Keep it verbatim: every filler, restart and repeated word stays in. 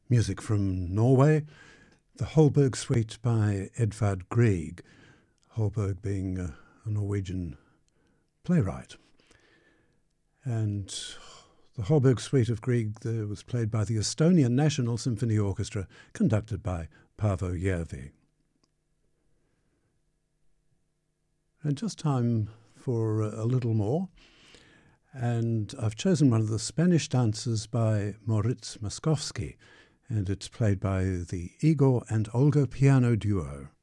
Music from Norway, the Holberg Suite by Edvard Grieg, Holberg being a, a Norwegian playwright. And the Holberg Suite of Grieg there was played by the Estonian National Symphony Orchestra, conducted by Paavo Järvi. And just time for a, a little more. And I've chosen one of the Spanish dances by Moritz Moskowski, and it's played by the Igor and Olga piano duo.